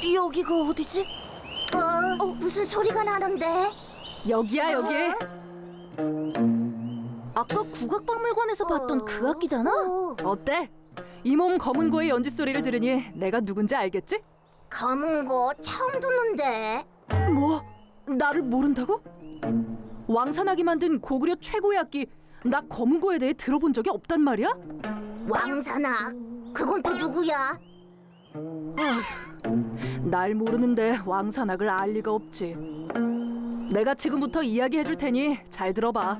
여기가 어디지? 무슨 소리가 나는데? 여기야, 여기. 아까 국악박물관에서 봤던 그 악기잖아? 어때? 이 몸 검은고의 연주 소리를 들으니 내가 누군지 알겠지? 검은고 처음 듣는데. 뭐? 나를 모른다고? 왕산악이 만든 고구려 최고의 악기 나 검은고에 대해 들어본 적이 없단 말이야? 왕산악? 그건 또 누구야? 날 모르는데 왕산악을 알 리가 없지. 내가 지금부터 이야기해줄 테니 잘 들어봐.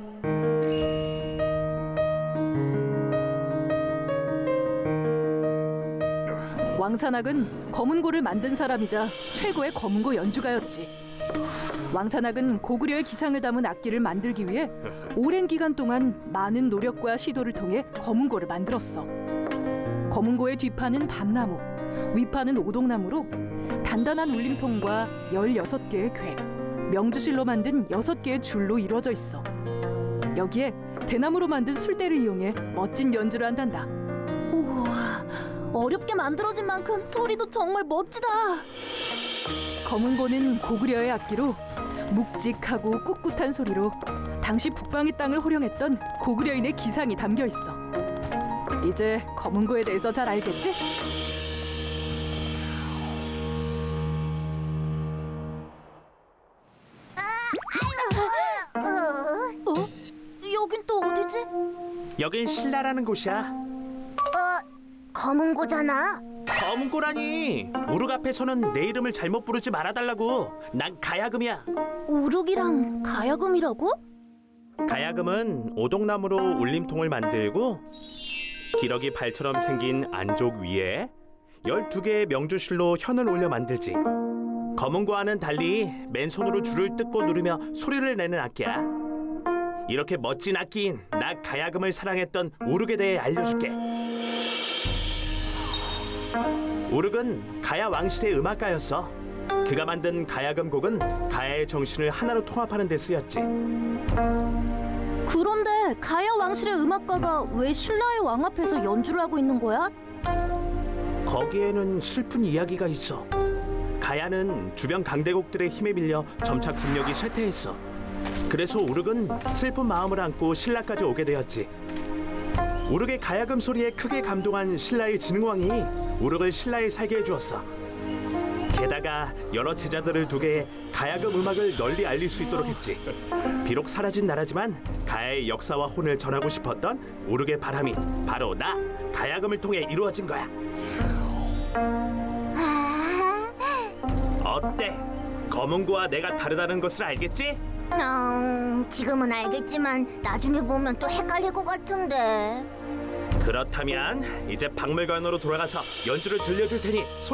왕산악은 검은고를 만든 사람이자 최고의 검은고 연주가였지. 왕산악은 고구려의 기상을 담은 악기를 만들기 위해 오랜 기간 동안 많은 노력과 시도를 통해 검은고를 만들었어. 검은고의 뒷판은 밤나무, 윗판은 오동나무로 단단한 울림통과 16개의 궤, 명주실로 만든 6개의 줄로 이루어져 있어. 여기에 대나무로 만든 술대를 이용해 멋진 연주를 한단다. 우와, 어렵게 만들어진 만큼 소리도 정말 멋지다. 검은고는 고구려의 악기로 묵직하고 꿋꿋한 소리로 당시 북방의 땅을 호령했던 고구려인의 기상이 담겨 있어. 이제 검은고에 대해서 잘 알겠지? 여긴 또 어디지? 여긴 신라라는 곳이야. 검은고잖아. 검은고라니. 우르 앞에서는 내 이름을 잘못 부르지 말아달라고. 난 가야금이야. 우룩이랑 가야금이라고? 가야금은 오동나무로 울림통을 만들고 기러기 발처럼 생긴 안쪽 위에 12개의 명주실로 현을 올려 만들지. 검은고와는 달리 맨손으로 줄을 뜯고 누르며 소리를 내는 악기야. 이렇게 멋진 악기인 나 가야금을 사랑했던 우룩에 대해 알려줄게. 우룩은 가야 왕실의 음악가였어. 그가 만든 가야금 곡은 가야의 정신을 하나로 통합하는 데 쓰였지. 그런데 가야 왕실의 음악가가 왜 신라의 왕 앞에서 연주를 하고 있는 거야? 거기에는 슬픈 이야기가 있어. 가야는 주변 강대국들의 힘에 밀려 점차 국력이 쇠퇴했어. 그래서 우룩은 슬픈 마음을 안고 신라까지 오게 되었지. 우룩의 가야금 소리에 크게 감동한 신라의 진흥왕이 우룩을 신라에 살게 해주었어. 게다가 여러 제자들을 두게 가야금 음악을 널리 알릴 수 있도록 했지. 비록 사라진 나라지만 가야의 역사와 혼을 전하고 싶었던 우룩의 바람이 바로 나 가야금을 통해 이루어진 거야. 어때? 검은고와 내가 다르다는 것을 알겠지? 지금은 알겠지만 나중에 보면 또 헷갈릴 것 같은데. 그렇다면 이제 박물관으로 돌아가서 연주를 들려줄 테니